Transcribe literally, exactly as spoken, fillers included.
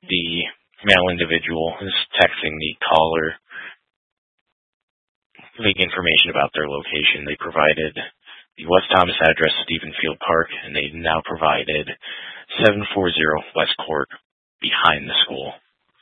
the male individual is texting the caller the information about their location. They provided the West Thomas address, Stephen Field Park, and they now provided seven forty West Court behind the school.